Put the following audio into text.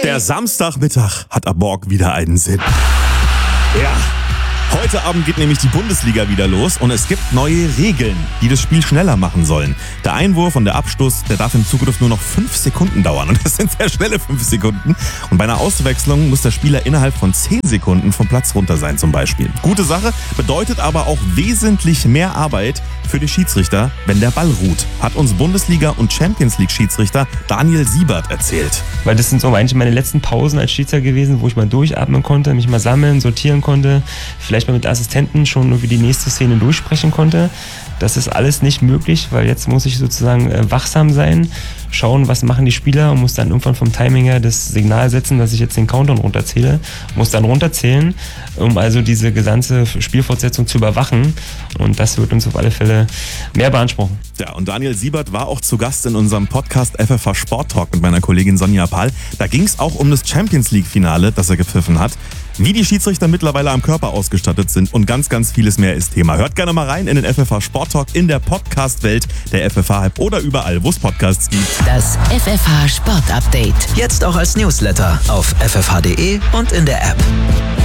Der Samstagmittag hat ab morgen wieder einen Sinn. Ja. Heute Abend geht nämlich die Bundesliga wieder los und es gibt neue Regeln, die das Spiel schneller machen sollen. Der Einwurf und der Abstoß, der darf in Zukunft nur noch 5 Sekunden dauern und das sind sehr schnelle 5 Sekunden. Und bei einer Auswechslung muss der Spieler innerhalb von 10 Sekunden vom Platz runter sein zum Beispiel. Gute Sache, bedeutet aber auch wesentlich mehr Arbeit für die Schiedsrichter, wenn der Ball ruht, hat uns Bundesliga- und Champions-League-Schiedsrichter Daniel Siebert erzählt. Weil das sind so eigentlich meine letzten Pausen als Schiedsrichter gewesen, wo ich mal durchatmen konnte, mich mal sammeln, sortieren konnte, vielleicht mal mit Assistenten schon irgendwie die nächste Szene durchsprechen konnte. Das ist alles nicht möglich, weil jetzt muss ich sozusagen wachsam sein, schauen, was machen die Spieler und muss dann irgendwann vom Timing her das Signal setzen, dass ich jetzt den Countdown runterzähle, muss dann runterzählen, um also diese gesamte Spielfortsetzung zu überwachen und das wird uns auf alle Fälle mehr beanspruchen. Ja, und Daniel Siebert war auch zu Gast in unserem Podcast FFH Sport Talk mit meiner Kollegin Sonja Pahl. Da ging es auch um das Champions-League-Finale, das er gepfiffen hat. Wie die Schiedsrichter mittlerweile am Körper ausgestattet sind und ganz, ganz vieles mehr ist Thema. Hört gerne mal rein in den FFH Sport Talk in der Podcast-Welt der FFH-App oder überall, wo es Podcasts gibt. Das FFH Sport Update. Jetzt auch als Newsletter auf ffh.de und in der App.